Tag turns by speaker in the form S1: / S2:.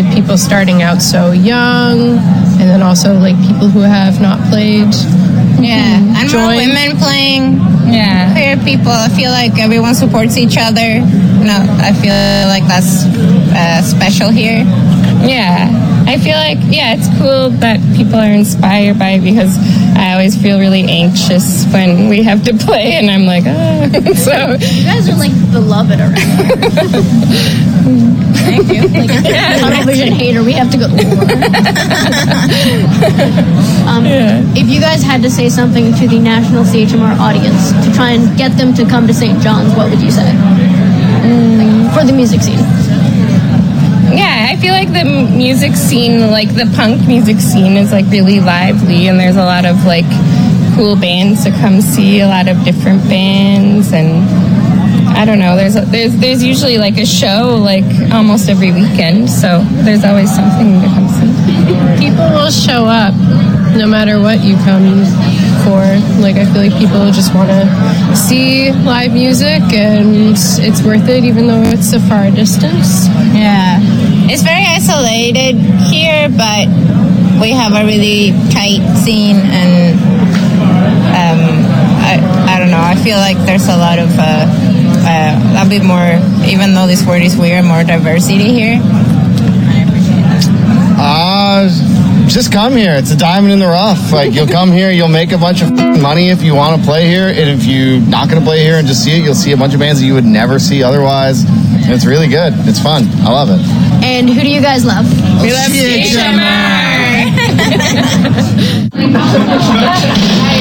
S1: see people starting out so young, and then also like people who have not played.
S2: Yeah, and more women playing.
S3: Yeah.
S2: Queer people. I feel like everyone supports each other. No, I feel like that's special here.
S3: Yeah. I feel like, it's cool that people are inspired by it, because I always feel really anxious when we have to play, and I'm like, So
S4: you guys are like beloved around here.
S2: Thank you.
S4: Tunnel vision hater, we have to go to war. If you guys had to say something to the national CHMR audience to try and get them to come to St. John's, what would you say? For the music scene.
S3: Yeah, I feel like the music scene, like the punk music scene, is like really lively, and there's a lot of like cool bands to come see, a lot of different bands, and I don't know, there's usually like a show like almost every weekend, so there's always something to come see.
S1: People will show up no matter what you come for. Like, I feel like people just want to see live music, and it's worth it even though it's a far distance.
S2: Yeah. It's very isolated here, but we have a really tight scene, and I don't know, I feel like there's a lot of a bit more, even though this word is weird, more diversity here. I appreciate
S5: that. Just come here. It's a diamond in the rough. Like, you'll come here, you'll make a bunch of money if you want to play here, and if you're not going to play here and just see it, you'll see a bunch of bands that you would never see otherwise. And it's really good. It's fun. I love it.
S4: And who do you guys love?
S2: We love CHMR.